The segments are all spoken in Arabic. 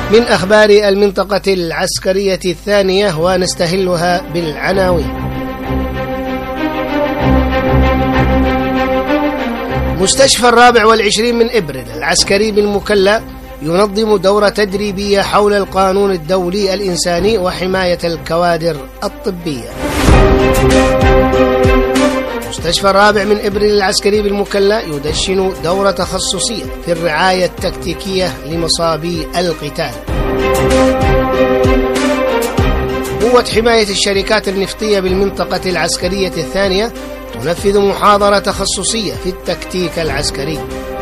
من أخبار المنطقة العسكرية الثانية ونستهلها بالعناوين. مستشفى 24 من إبريل العسكري بالمكلا ينظم دورة تدريبية حول القانون الدولي الإنساني وحماية الكوادر الطبية. مستشفى 4 من إبريل العسكري بالمكلا يدشن دورة تخصصية في الرعاية التكتيكية لمصابي القتال. قوة حماية الشركات النفطية بالمنطقة العسكرية الثانية تنفذ محاضرة تخصصية في التكتيك العسكري.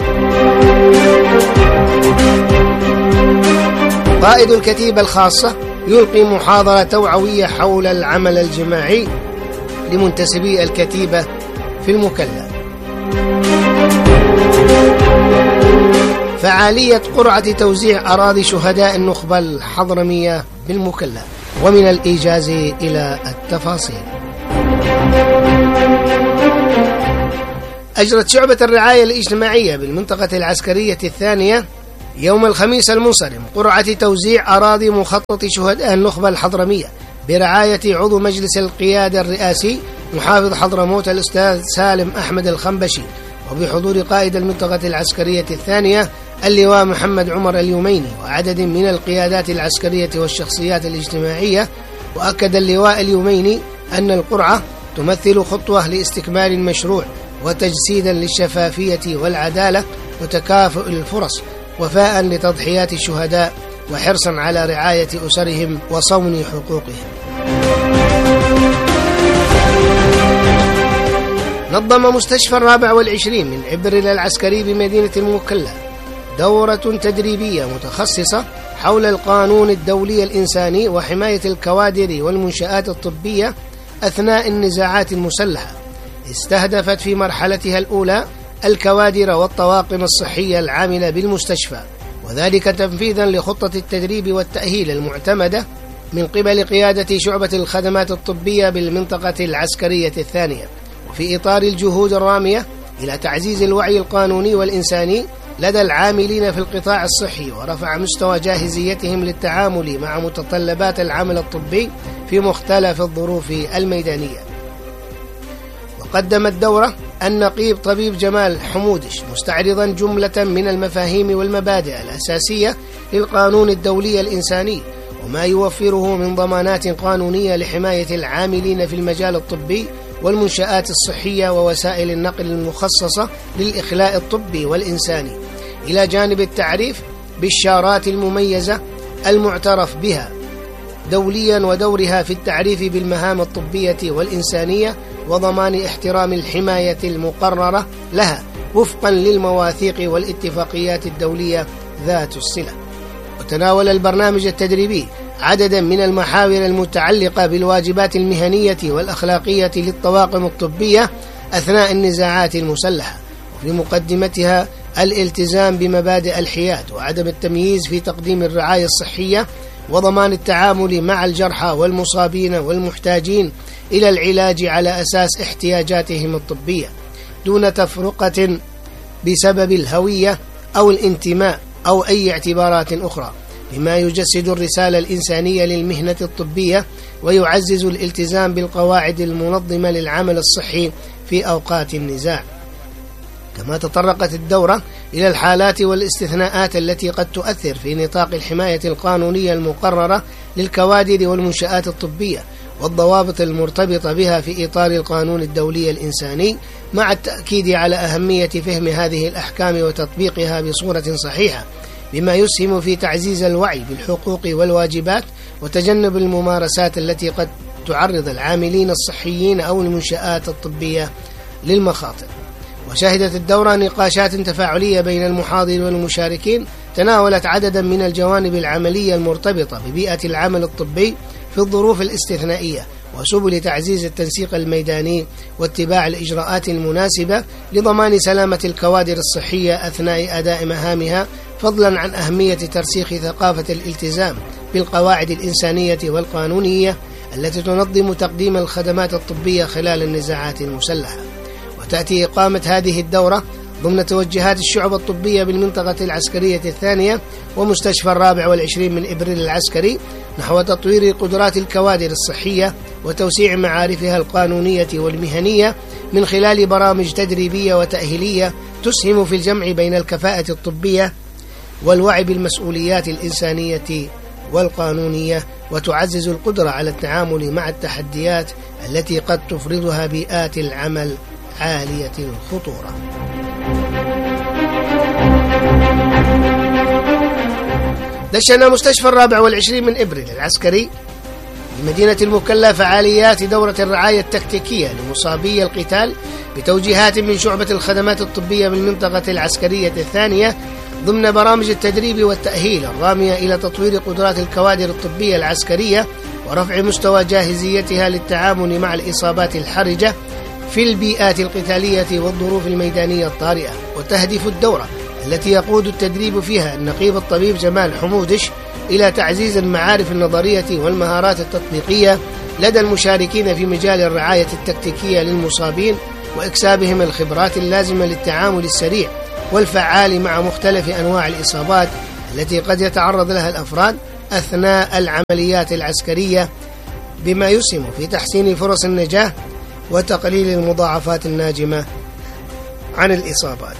قائد الكتيبة الخاصة يلقي محاضرة توعوية حول العمل الجماعي لمنتسبي الكتيبة في المكلا. فعالية قرعة توزيع أراضي شهداء النخبة الحضرمية بالمكلا. ومن الإيجاز إلى التفاصيل. أجرت شعبة الرعاية الاجتماعية بالمنطقة العسكرية الثانية يوم الخميس المنصرم قرعة توزيع أراضي مخطط شهداء النخبة الحضرمية برعاية عضو مجلس القيادة الرئاسي محافظ حضرموت الأستاذ سالم أحمد الخنبشي، وبحضور قائد المنطقة العسكرية الثانية اللواء محمد عمر اليوميني وعدد من القيادات العسكرية والشخصيات الاجتماعية. وأكد اللواء اليوميني أن القرعة تمثل خطوة لاستكمال المشروع وتجسيدا للشفافية والعدالة وتكافؤ الفرص وفاء لتضحيات الشهداء وحرصا على رعاية أسرهم وصون حقوقهم. نظم مستشفى 24 من إبريل العسكري بمدينة المكلا دورة تدريبية متخصصة حول القانون الدولي الإنساني وحماية الكوادر والمنشآت الطبية أثناء النزاعات المسلحة، استهدفت في مرحلتها الأولى الكوادر والطواقم الصحية العاملة بالمستشفى، وذلك تنفيذا لخطة التدريب والتأهيل المعتمدة من قبل قيادة شعبة الخدمات الطبية بالمنطقة العسكرية الثانية، وفي إطار الجهود الرامية إلى تعزيز الوعي القانوني والإنساني لدى العاملين في القطاع الصحي ورفع مستوى جاهزيتهم للتعامل مع متطلبات العمل الطبي في مختلف الظروف الميدانية. وقدم الدورة النقيب طبيب جمال حمودش مستعرضا جملة من المفاهيم والمبادئ الأساسية للقانون الدولي الإنساني وما يوفره من ضمانات قانونية لحماية العاملين في المجال الطبي والمنشآت الصحية ووسائل النقل المخصصة للإخلاء الطبي والإنساني، إلى جانب التعريف بالشارات المميزة المعترف بها دوليا ودورها في التعريف بالمهام الطبية والإنسانية وضمان احترام الحماية المقررة لها وفقا للمواثيق والاتفاقيات الدولية ذات الصلة. وتناول البرنامج التدريبي عددا من المحاور المتعلقة بالواجبات المهنية والأخلاقية للطواقم الطبية أثناء النزاعات المسلحة، وفي مقدمتها الالتزام بمبادئ الحياد وعدم التمييز في تقديم الرعاية الصحية وضمان التعامل مع الجرحى والمصابين والمحتاجين إلى العلاج على أساس احتياجاتهم الطبية دون تفرقة بسبب الهوية أو الانتماء أو أي اعتبارات أخرى، بما يجسد الرسالة الإنسانية للمهنة الطبية ويعزز الالتزام بالقواعد المنظمة للعمل الصحي في أوقات النزاع. كما تطرقت الدورة إلى الحالات والاستثناءات التي قد تؤثر في نطاق الحماية القانونية المقررة للكوادر والمنشآت الطبية والضوابط المرتبطة بها في إطار القانون الدولي الإنساني، مع التأكيد على أهمية فهم هذه الأحكام وتطبيقها بصورة صحيحة بما يسهم في تعزيز الوعي بالحقوق والواجبات وتجنب الممارسات التي قد تعرض العاملين الصحيين أو المنشآت الطبية للمخاطر. وشهدت الدورة نقاشات تفاعلية بين المحاضر والمشاركين تناولت عددا من الجوانب العملية المرتبطة ببيئة العمل الطبي في الظروف الاستثنائية وسبل تعزيز التنسيق الميداني واتباع الإجراءات المناسبة لضمان سلامة الكوادر الصحية أثناء أداء مهامها، فضلا عن أهمية ترسيخ ثقافة الالتزام بالقواعد الإنسانية والقانونية التي تنظم تقديم الخدمات الطبية خلال النزاعات المسلحة. وتأتي إقامة هذه الدورة ضمن توجهات الشعبة الطبية بالمنطقة العسكرية الثانية ومستشفى 24 من إبريل العسكري نحو تطوير قدرات الكوادر الصحية وتوسيع معارفها القانونية والمهنية من خلال برامج تدريبية وتأهيلية تسهم في الجمع بين الكفاءة الطبية والوعي بالمسؤوليات الإنسانية والقانونية، وتعزز القدرة على التعامل مع التحديات التي قد تفرضها بيئات العمل عالية الخطورة. دشن مستشفى 24 من إبريل العسكري بمدينة المكلا فعاليات دورة الرعاية التكتيكية لمصابي القتال بتوجيهات من شعبة الخدمات الطبية بالمنطقة العسكرية الثانية ضمن برامج التدريب والتأهيل الرامية إلى تطوير قدرات الكوادر الطبية العسكرية ورفع مستوى جاهزيتها للتعامل مع الإصابات الحرجة في البيئات القتالية والظروف الميدانية الطارئة. وتهدف الدورة التي يقود التدريب فيها النقيب الطبيب جمال حمودش إلى تعزيز المعارف النظرية والمهارات التطبيقية لدى المشاركين في مجال الرعاية التكتيكية للمصابين وإكسابهم الخبرات اللازمة للتعامل السريع والفعال مع مختلف أنواع الإصابات التي قد يتعرض لها الأفراد أثناء العمليات العسكرية، بما يسهم في تحسين فرص النجاة وتقليل المضاعفات الناجمة عن الإصابات.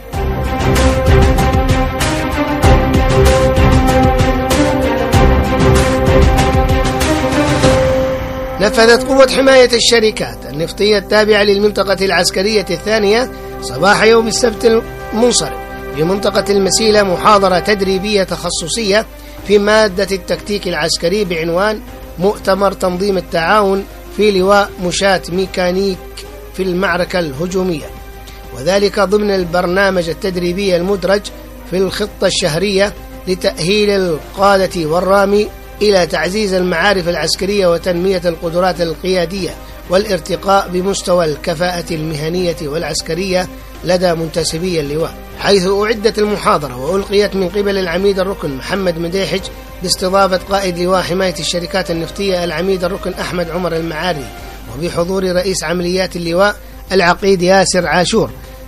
نفذت قوة حماية الشركات النفطية التابعة للمنطقة العسكرية الثانية صباح يوم السبت المنصرم في منطقة المسيلة محاضرة تدريبية تخصصية في مادة التكتيك العسكري بعنوان مؤتمر تنظيم التعاون في لواء مشاة ميكانيك في المعركة الهجومية، وذلك ضمن البرنامج التدريبي المدرج في الخطة الشهرية لتأهيل القادة والرامي إلى تعزيز المعارف العسكرية وتنمية القدرات القيادية والارتقاء بمستوى الكفاءة المهنية والعسكرية لدى منتسبي اللواء، حيث أعدت المحاضرة وألقيت من قبل العميد الركن محمد مديحج باستضافة قائد لواء حماية الشركات النفطية العميد الركن أحمد عمر المعاري، وبحضور رئيس عمليات اللواء العقيد ياسر عاشور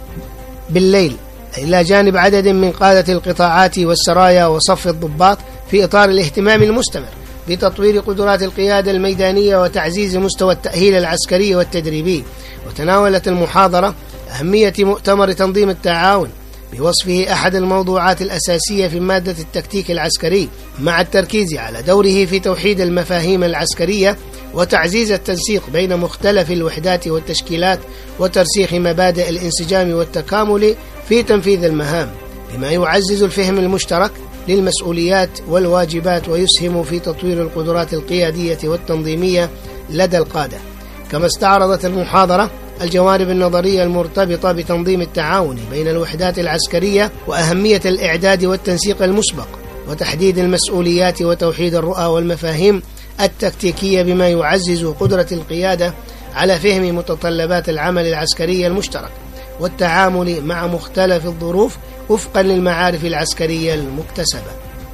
بالليل، إلى جانب عدد من قادة القطاعات والسرايا وصف الضباط، في إطار الاهتمام المستمر بتطوير قدرات القيادة الميدانية وتعزيز مستوى التأهيل العسكري والتدريبي. وتناولت المحاضرة أهمية مؤتمر تنظيم التعاون بوصفه أحد الموضوعات الأساسية في مادة التكتيك العسكري، مع التركيز على دوره في توحيد المفاهيم العسكرية وتعزيز التنسيق بين مختلف الوحدات والتشكيلات وترسيخ مبادئ الانسجام والتكامل في تنفيذ المهام، بما يعزز الفهم المشترك للمسؤوليات والواجبات ويسهم في تطوير القدرات القيادية والتنظيمية لدى القادة. كما استعرضت المحاضرة الجوانب النظرية المرتبطة بتنظيم التعاون بين الوحدات العسكرية وأهمية الإعداد والتنسيق المسبق وتحديد المسؤوليات وتوحيد الرؤى والمفاهيم التكتيكية، بما يعزز قدرة القيادة على فهم متطلبات العمل العسكري المشترك والتعامل مع مختلف الظروف وفقا للمعارف العسكرية المكتسبة.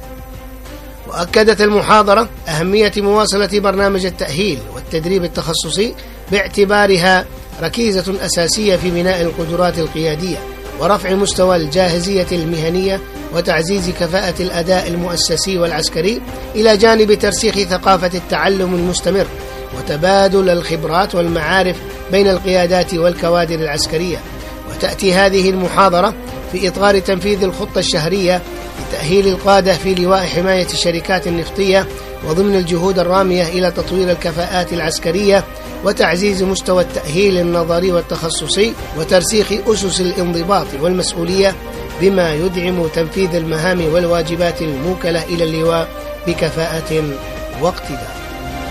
وأكدت المحاضرة أهمية مواصلة برنامج التأهيل والتدريب التخصصي باعتبارها ركيزة أساسية في بناء القدرات القيادية ورفع مستوى الجاهزية المهنية وتعزيز كفاءة الأداء المؤسسي والعسكري، إلى جانب ترسيخ ثقافة التعلم المستمر وتبادل الخبرات والمعارف بين القيادات والكوادر العسكرية. وتأتي هذه المحاضرة في إطار تنفيذ الخطة الشهرية لتأهيل القادة في لواء حماية الشركات النفطية، وضمن الجهود الرامية إلى تطوير الكفاءات العسكرية وتعزيز مستوى التأهيل النظري والتخصصي وترسيخ أسس الانضباط والمسؤولية، بما يدعم تنفيذ المهام والواجبات الموكلة إلى اللواء بكفاءة واقتدار.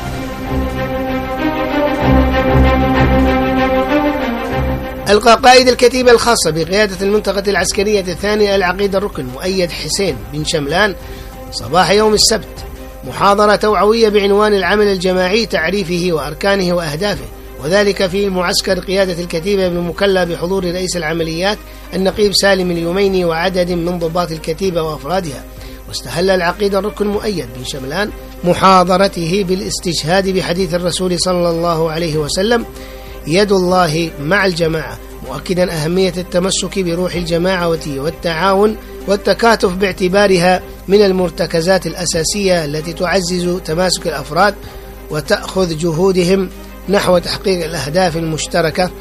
ألقى قائد الكتيبة الخاصة بقيادة المنطقة العسكرية الثانية العقيد الركن مؤيد حسين بن شملان صباح يوم السبت محاضرة توعوية بعنوان العمل الجماعي، تعريفه وأركانه وأهدافه، وذلك في معسكر قيادة الكتيبة بالمكلا بحضور رئيس العمليات النقيب سالم اليوميني وعدد من ضباط الكتيبة وأفرادها. واستهل العقيد الركن مؤيد بن شملان محاضرته بالاستشهاد بحديث الرسول صلى الله عليه وسلم: يد الله مع الجماعة، مؤكدا أهمية التمسك بروح الجماعة والتعاون والتكاتف باعتبارها من المرتكزات الأساسية التي تعزز تماسك الأفراد وتأخذ جهودهم نحو تحقيق الأهداف المشتركة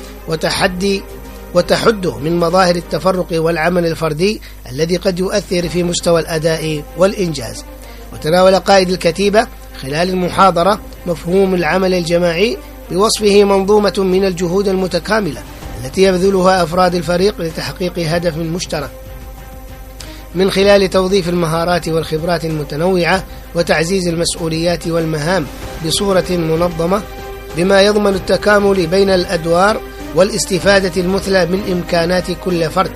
وتحده من مظاهر التفرق والعمل الفردي الذي قد يؤثر في مستوى الأداء والإنجاز. وتناول قائد الكتيبة خلال المحاضرة مفهوم العمل الجماعي بوصفه منظومة من الجهود المتكاملة التي يبذلها أفراد الفريق لتحقيق هدف مشترك من خلال توظيف المهارات والخبرات المتنوعة وتعزيز المسؤوليات والمهام بصورة منظمة بما يضمن التكامل بين الأدوار والاستفادة المثلى من إمكانات كل فرد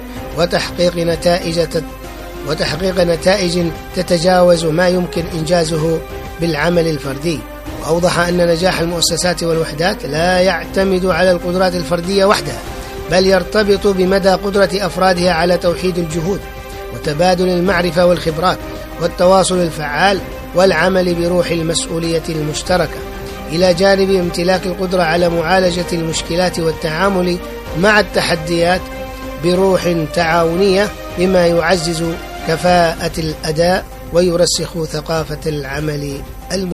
وتحقيق نتائج تتجاوز ما يمكن إنجازه بالعمل الفردي. وأوضح أن نجاح المؤسسات والوحدات لا يعتمد على القدرات الفردية وحدها، بل يرتبط بمدى قدرة أفرادها على توحيد الجهود وتبادل المعرفة والخبرات والتواصل الفعال والعمل بروح المسؤولية المشتركة، إلى جانب امتلاك القدرة على معالجة المشكلات والتعامل مع التحديات بروح تعاونية بما يعزز كفاءة الأداء ويرسخ ثقافة العمل المشترك.